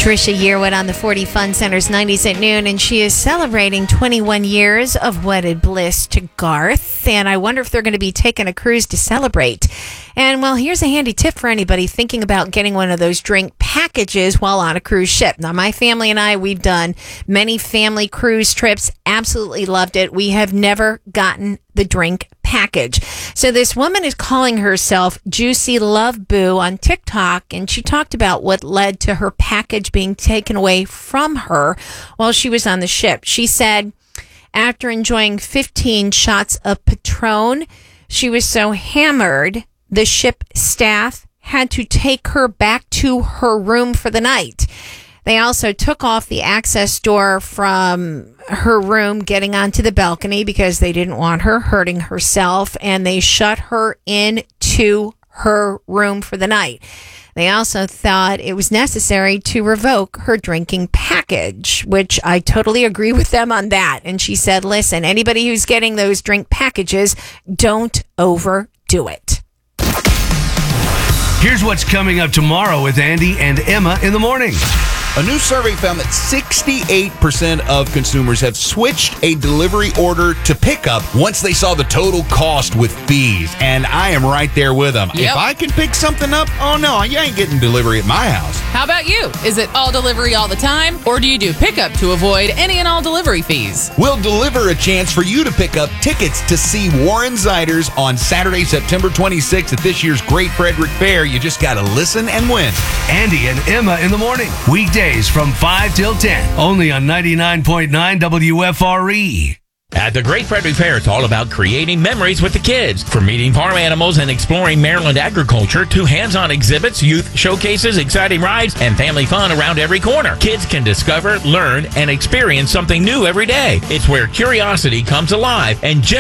Trisha Yearwood on the 40 Fun Center's 90s at noon, and she is celebrating 21 years of wedded bliss to Garth. And I wonder if they're going to be taking a cruise to celebrate. And, well, here's a handy tip for anybody thinking about getting one of those drink packages while on a cruise ship. Now, my family and I, we've done many family cruise trips. Absolutely loved it. We have never gotten the drink package. So this woman is calling herself Juicy Love Boo on TikTok, and she talked about what led to her package being taken away from her while she was on the ship. She said after enjoying 15 shots of Patron, she was so hammered, the ship staff had to take her back to her room for the night. They also took off the access door from her room getting onto the balcony because they didn't want her hurting herself, and they shut her into her room for the night. They also thought it was necessary to revoke her drinking package, which I totally agree with them on that. And she said, listen, anybody who's getting those drink packages, don't overdo it. Here's what's coming up tomorrow with Andy and Emma in the morning. A new survey found that 68% of consumers have switched a delivery order to pickup once they saw the total cost with fees. And I am right there with them. Yep. If I can pick something up, oh no, you ain't getting delivery at my house. How about you? Is it all delivery all the time, or do you do pickup to avoid any and all delivery fees? We'll deliver a chance for you to pick up tickets to see Warren Ziders on Saturday, September 26th at this year's Great Frederick Fair. You just got to listen and win. Andy and Emma in the morning. Weekdays from 5 till 10. Only on 99.9 WFRE. At the Great Frederick Fair, it's all about creating memories with the kids. From meeting farm animals and exploring Maryland agriculture to hands-on exhibits, youth showcases, exciting rides, and family fun around every corner. Kids can discover, learn, and experience something new every day. It's where curiosity comes alive and